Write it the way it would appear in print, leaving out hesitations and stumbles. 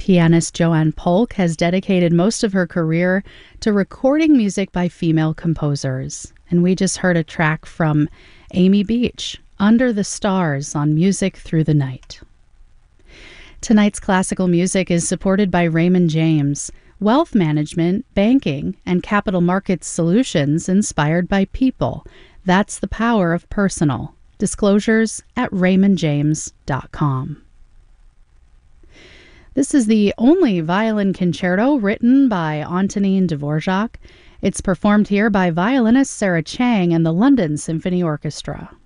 Pianist Joanne Polk has dedicated most of her career to recording music by female composers. And we just heard a track from Amy Beach, Under the Stars on Music Through the Night. Tonight's classical music is supported by Raymond James, wealth management, banking, and capital markets solutions inspired by people. That's the power of personal. Disclosures at raymondjames.com. This is the only violin concerto written by Antonin Dvorak. It's performed here by violinist Sarah Chang and the London Symphony Orchestra.